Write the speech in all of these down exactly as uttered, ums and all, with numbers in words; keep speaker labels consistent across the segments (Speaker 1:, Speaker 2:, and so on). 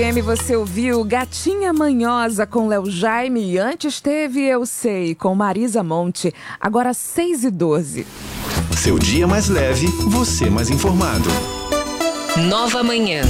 Speaker 1: Você ouviu Gatinha Manhosa com Léo Jaime e antes teve Eu Sei com Marisa Monte. Agora seis e doze.
Speaker 2: Seu dia mais leve, você mais informado.
Speaker 3: Nova Manhã.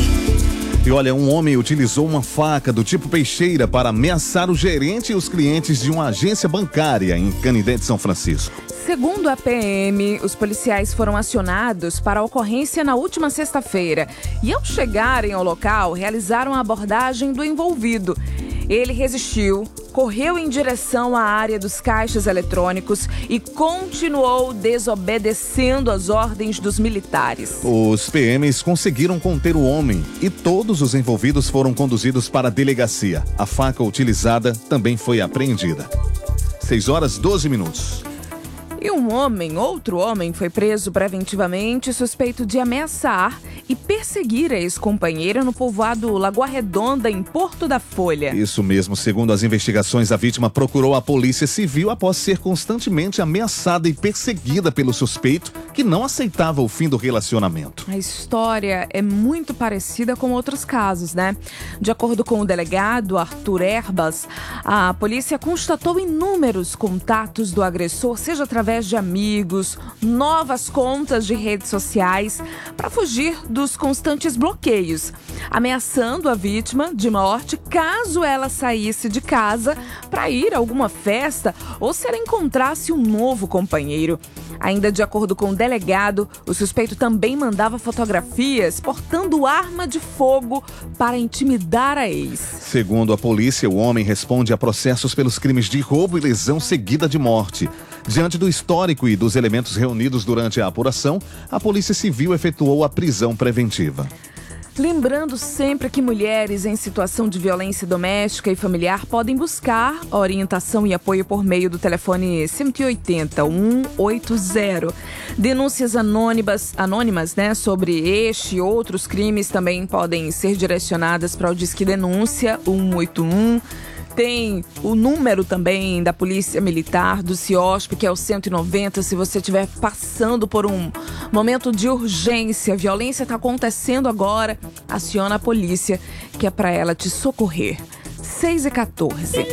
Speaker 4: E olha, um homem utilizou uma faca do tipo peixeira para ameaçar o gerente e os clientes de uma agência bancária em Canindé de São Francisco.
Speaker 1: Segundo a P M, os policiais foram acionados para a ocorrência na última sexta-feira e, ao chegarem ao local, realizaram a abordagem do envolvido. Ele resistiu, correu em direção à área dos caixas eletrônicos e continuou desobedecendo às ordens dos militares.
Speaker 4: Os P Ms conseguiram conter o homem e todos os envolvidos foram conduzidos para a delegacia. A faca utilizada também foi apreendida. seis horas e doze minutos.
Speaker 1: E um homem, outro homem, foi preso preventivamente suspeito de ameaçar e perseguir a ex-companheira no povoado Lagoa Redonda, em Porto da Folha.
Speaker 4: Isso mesmo. Segundo as investigações, a vítima procurou a Polícia Civil após ser constantemente ameaçada e perseguida pelo suspeito, que não aceitava o fim do relacionamento.
Speaker 1: A história é muito parecida com outros casos, né? De acordo com o delegado Arthur Erbas, a polícia constatou inúmeros contatos do agressor, seja através de amigos, novas contas de redes sociais, para fugir dos constantes bloqueios, ameaçando a vítima de morte caso ela saísse de casa para ir a alguma festa ou se ela encontrasse um novo companheiro. Ainda de acordo com o delegado, o suspeito também mandava fotografias portando arma de fogo para intimidar a ex.
Speaker 4: Segundo a polícia, o homem responde a processos pelos crimes de roubo e lesão seguida de morte. Diante do histórico e dos elementos reunidos durante a apuração, a Polícia Civil efetuou a prisão preventiva.
Speaker 1: Lembrando sempre que mulheres em situação de violência doméstica e familiar podem buscar orientação e apoio por meio do telefone cento e oitenta, cento e oitenta. Denúncias anônimas, anônimas né, sobre este e outros crimes também podem ser direcionadas para o Disque Denúncia cento e oitenta e um. Tem o número também da Polícia Militar, do CIOSP, que é o cento e noventa, se você estiver passando por um momento de urgência, a violência está acontecendo agora, aciona a polícia, que é para ela te socorrer. seis e quatorze.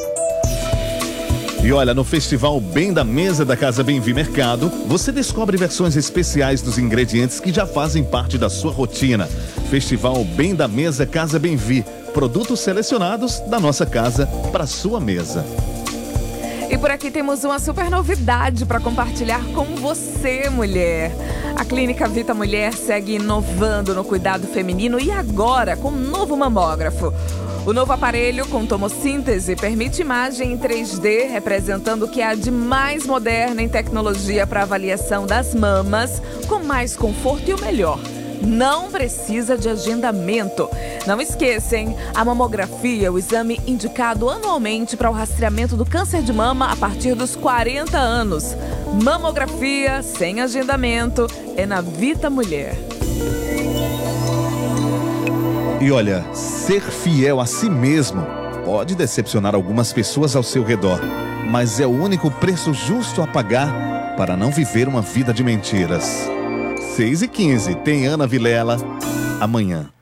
Speaker 4: E olha, no Festival Bem da Mesa da Casa Bem-Vi Mercado, você descobre versões especiais dos ingredientes que já fazem parte da sua rotina. Festival Bem da Mesa Casa Bem-Vi. Produtos selecionados da nossa casa para sua mesa.
Speaker 1: E por aqui temos uma super novidade para compartilhar com você, mulher. A Clínica Vita Mulher segue inovando no cuidado feminino e agora com um novo mamógrafo. O novo aparelho com tomossíntese permite imagem em três D, representando o que há de mais moderno em tecnologia para avaliação das mamas, com mais conforto e o melhor. Não precisa de agendamento. Não esqueçam, a mamografia é o exame indicado anualmente para o rastreamento do câncer de mama a partir dos quarenta anos. Mamografia sem agendamento é na Vita Mulher.
Speaker 4: E olha, ser fiel a si mesmo pode decepcionar algumas pessoas ao seu redor, mas é o único preço justo a pagar para não viver uma vida de mentiras. seis e quinze, tem Ana Vilela, amanhã.